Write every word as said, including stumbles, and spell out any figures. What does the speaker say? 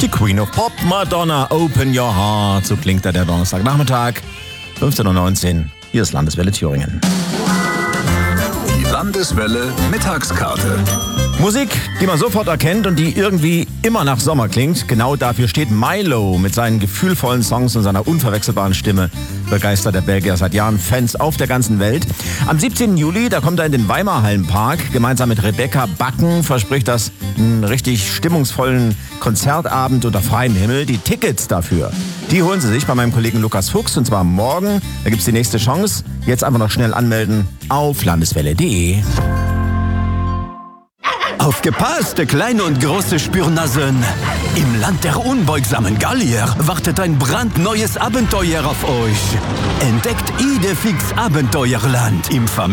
Die Queen of Pop, Madonna, Open Your Heart. So klingt da der Donnerstagnachmittag, fünfzehn Uhr neunzehn. Hier ist Landeswelle Thüringen. Die Landeswelle Mittagskarte. Musik, die man sofort erkennt und die irgendwie immer nach Sommer klingt. Genau dafür steht Milo mit seinen gefühlvollen Songs und seiner unverwechselbaren Stimme. Begeistert der Belgier seit Jahren Fans auf der ganzen Welt. Am siebzehnten Juli, da kommt er in den Weimarhallenpark. Gemeinsam mit Rebecca Backen verspricht das einen richtig stimmungsvollen Konzertabend unter freiem Himmel. Die Tickets dafür, die holen Sie sich bei meinem Kollegen Lukas Fuchs, und zwar morgen. Da gibt's die nächste Chance. Jetzt einfach noch schnell anmelden auf landeswelle punkt de. Aufgepasst, kleine und große Spürnasen! Im Land der unbeugsamen Gallier wartet ein brandneues Abenteuer auf euch. Entdeckt Idefix Abenteuerland im Familien